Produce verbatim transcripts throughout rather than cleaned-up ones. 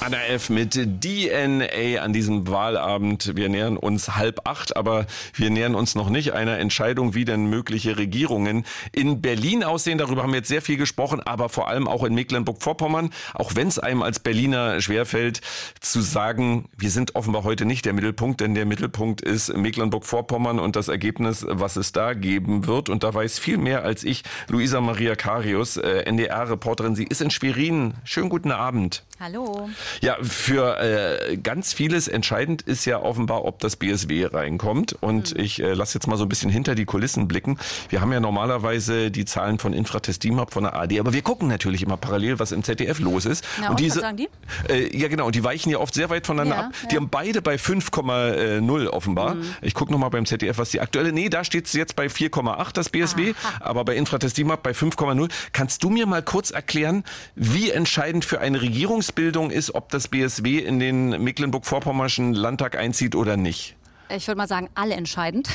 Anna F. mit D N A an diesem Wahlabend. Wir nähern uns halb acht, aber wir nähern uns noch nicht einer Entscheidung, wie denn mögliche Regierungen in Berlin aussehen. Darüber haben wir jetzt sehr viel gesprochen, aber vor allem auch in Mecklenburg-Vorpommern. Auch wenn es einem als Berliner schwerfällt, zu sagen, wir sind offenbar heute nicht der Mittelpunkt, denn der Mittelpunkt ist Mecklenburg-Vorpommern und das Ergebnis, was es da geben wird. Und da weiß viel mehr als ich Luisa Maria Karius, N D R-Reporterin. Sie ist in Schwerin. Schönen guten Abend. Hallo. Ja, für äh, ganz vieles entscheidend ist ja offenbar, ob das B S W reinkommt. Und mhm. ich äh, lasse jetzt mal so ein bisschen hinter die Kulissen blicken. Wir haben ja normalerweise die Zahlen von Infratest DIMAP von der A R D, aber wir gucken natürlich immer parallel, was im Z D F los ist. Na, und, und diese, was sagen die? Äh, ja genau, die weichen ja oft sehr weit voneinander ja, ab. ja. Die haben beide bei fünf Komma null offenbar. Mhm. Ich gucke nochmal beim Z D F, was die aktuelle, nee, da steht es jetzt bei vier Komma acht, das B S W, Aha. aber bei Infratest DIMAP bei fünf Komma null. Kannst du mir mal kurz erklären, wie entscheidend für eine Regierungsbildung ist, ob das B S W in den Mecklenburg-Vorpommerschen Landtag einzieht oder nicht? Ich würde mal sagen, alle entscheidend.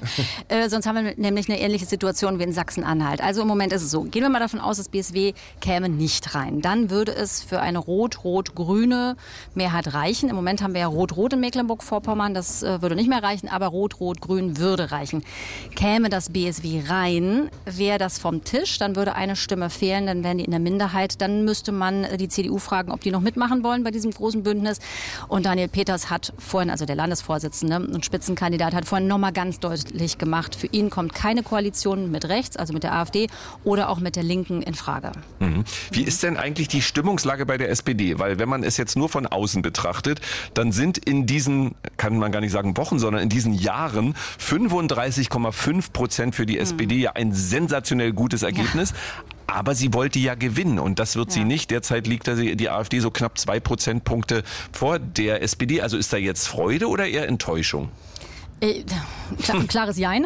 äh, sonst haben wir nämlich eine ähnliche Situation wie in Sachsen-Anhalt. Also im Moment ist es so. Gehen wir mal davon aus, das B S W käme nicht rein. Dann würde es für eine rot-rot-grüne Mehrheit reichen. Im Moment haben wir ja rot-rot in Mecklenburg-Vorpommern. Das äh, würde nicht mehr reichen, aber rot-rot-grün würde reichen. Käme das B S W rein, wäre das vom Tisch. Dann würde eine Stimme fehlen, dann wären die in der Minderheit. Dann müsste man die C D U fragen, ob die noch mitmachen wollen bei diesem großen Bündnis. Und Daniel Peters hat vorhin, also der Landesvorsitzende und Spitzenkandidat, hat vorhin nochmal ganz deutlich gemacht, für ihn kommt keine Koalition mit rechts, also mit der AfD oder auch mit der Linken in Frage. Mhm. Wie ist denn eigentlich die Stimmungslage bei der S P D? Weil wenn man es jetzt nur von außen betrachtet, dann sind in diesen, kann man gar nicht sagen Wochen, sondern in diesen Jahren fünfunddreißig Komma fünf Prozent für die S P D, mhm. ja ein sensationell gutes Ergebnis. Ja. Aber sie wollte ja gewinnen und das wird ja. sie nicht. Derzeit liegt die AfD so knapp zwei Prozentpunkte vor der S P D. Also ist da jetzt Freude oder eher Enttäuschung? Äh, klares Jein.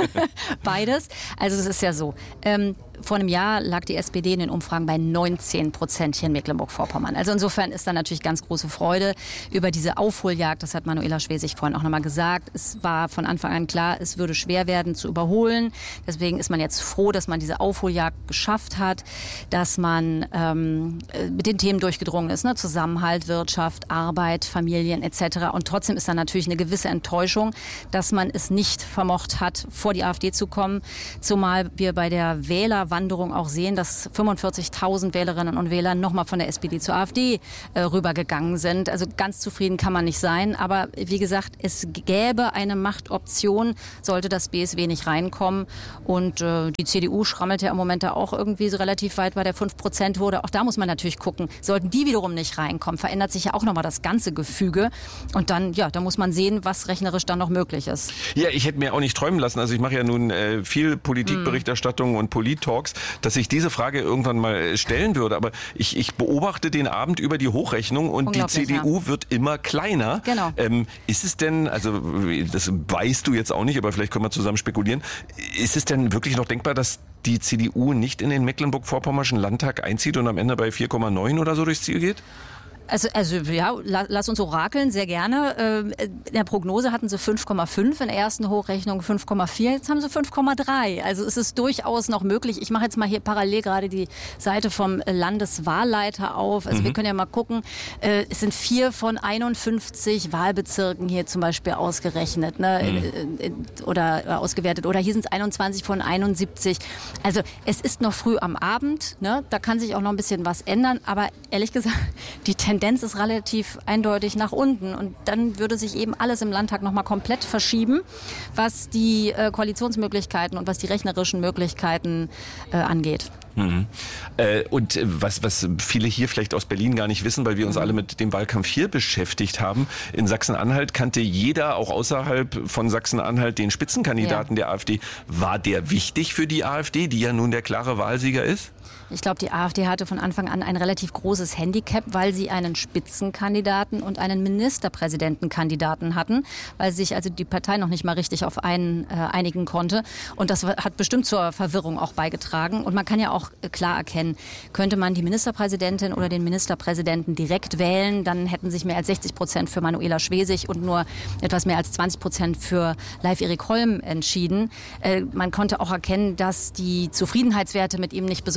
Beides. Also es ist ja so. Ähm, vor einem Jahr lag die S P D in den Umfragen bei neunzehn Prozent hier in Mecklenburg-Vorpommern. Also insofern ist da natürlich ganz große Freude über diese Aufholjagd. Das hat Manuela Schwesig vorhin auch nochmal gesagt. Es war von Anfang an klar, es würde schwer werden zu überholen. Deswegen ist man jetzt froh, dass man diese Aufholjagd geschafft hat, dass man ähm, mit den Themen durchgedrungen ist. Ne? Zusammenhalt, Wirtschaft, Arbeit, Familien et cetera. Und trotzdem ist da natürlich eine gewisse Enttäuschung, dass man es nicht vermocht hat, vor die AfD zu kommen. Zumal wir bei der Wähler Wanderung auch sehen, dass fünfundvierzigtausend Wählerinnen und Wähler nochmal von der S P D zur AfD äh, rübergegangen sind. Also ganz zufrieden kann man nicht sein. Aber wie gesagt, es gäbe eine Machtoption, sollte das B S W nicht reinkommen. Und äh, die C D U schrammelt ja im Moment da auch irgendwie so relativ weit bei der fünf Prozent Hürde. Auch da muss man natürlich gucken, sollten die wiederum nicht reinkommen, verändert sich ja auch nochmal das ganze Gefüge. Und dann, ja, da muss man sehen, was rechnerisch dann noch möglich ist. Ja, ich hätte mir auch nicht träumen lassen. Also ich mache ja nun äh, viel Politikberichterstattung mm. und Polit-Talks, dass ich diese Frage irgendwann mal stellen würde. Aber ich, ich beobachte den Abend über die Hochrechnung und die C D U ja. wird immer kleiner. Genau. Ähm, ist es denn, also das weißt du jetzt auch nicht, aber vielleicht können wir zusammen spekulieren, ist es denn wirklich noch denkbar, dass die C D U nicht in den Mecklenburg-Vorpommerschen Landtag einzieht und am Ende bei vier Komma neun oder so durchs Ziel geht? Also, also ja, lass uns orakeln, sehr gerne. In der Prognose hatten sie fünf Komma fünf, in der ersten Hochrechnung fünf Komma vier, jetzt haben sie fünf Komma drei. Also es ist durchaus noch möglich. Ich mache jetzt mal hier parallel gerade die Seite vom Landeswahlleiter auf. Also mhm. wir können ja mal gucken, es sind vier von einundfünfzig Wahlbezirken hier zum Beispiel ausgerechnet, ne? Mhm. oder ausgewertet. Oder hier sind es einundzwanzig von einundsiebzig. Also es ist noch früh am Abend, ne? Da kann sich auch noch ein bisschen was ändern. Aber ehrlich gesagt, die Tendenz Tendenz ist relativ eindeutig nach unten und dann würde sich eben alles im Landtag nochmal komplett verschieben, was die äh, Koalitionsmöglichkeiten und was die rechnerischen Möglichkeiten äh, angeht. Mhm. Äh, und was, was viele hier vielleicht aus Berlin gar nicht wissen, weil wir uns mhm. alle mit dem Wahlkampf hier beschäftigt haben, in Sachsen-Anhalt kannte jeder, auch außerhalb von Sachsen-Anhalt, den Spitzenkandidaten ja. der AfD. War der wichtig für die AfD, die ja nun der klare Wahlsieger ist? Ich glaube, die AfD hatte von Anfang an ein relativ großes Handicap, weil sie einen Spitzenkandidaten und einen Ministerpräsidentenkandidaten hatten, weil sich also die Partei noch nicht mal richtig auf einen äh, einigen konnte. Und das hat bestimmt zur Verwirrung auch beigetragen. Und man kann ja auch äh, klar erkennen, könnte man die Ministerpräsidentin oder den Ministerpräsidenten direkt wählen, dann hätten sich mehr als sechzig Prozent für Manuela Schwesig und nur etwas mehr als zwanzig Prozent für Leif-Erik Holm entschieden. Äh, man konnte auch erkennen, dass die Zufriedenheitswerte mit ihm nicht besonders hoch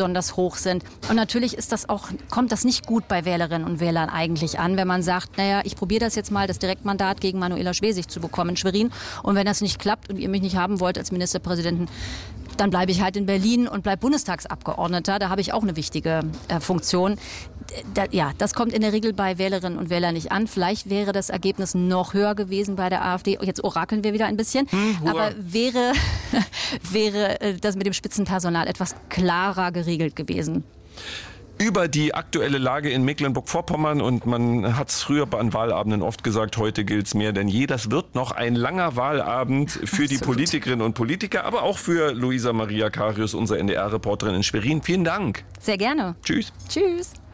hoch sind. Und natürlich ist das auch, kommt das nicht gut bei Wählerinnen und Wählern eigentlich an, wenn man sagt, naja, ich probiere das jetzt mal, das Direktmandat gegen Manuela Schwesig zu bekommen in Schwerin. Und wenn das nicht klappt und ihr mich nicht haben wollt als Ministerpräsidenten, dann bleibe ich halt in Berlin und bleibe Bundestagsabgeordneter. Da habe ich auch eine wichtige äh, Funktion. Da, ja, das kommt in der Regel bei Wählerinnen und Wählern nicht an. Vielleicht wäre das Ergebnis noch höher gewesen bei der AfD. Jetzt orakeln wir wieder ein bisschen. Hm, aber wäre, wäre äh, das mit dem Spitzenpersonal etwas klarer geregelt gewesen. Über die aktuelle Lage in Mecklenburg-Vorpommern, und man hat es früher an Wahlabenden oft gesagt, heute gilt es mehr denn je. Das wird noch ein langer Wahlabend für die Politikerinnen und Politiker, aber auch für Luisa Maria Karius, unsere N D R-Reporterin in Schwerin. Vielen Dank. Sehr gerne. Tschüss. Tschüss.